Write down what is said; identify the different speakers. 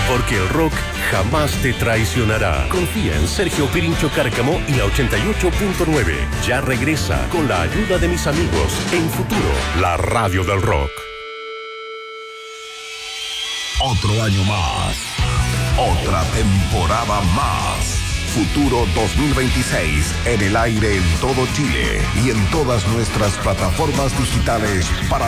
Speaker 1: Porque el rock jamás te traicionará. Confía en Sergio Pirincho Cárcamo y la 88.9. Ya regresa con la ayuda de mis amigos en Futuro, la radio del rock.
Speaker 2: Otro año más. Otra temporada más. Futuro 2026 en el aire en todo Chile y en todas nuestras plataformas digitales para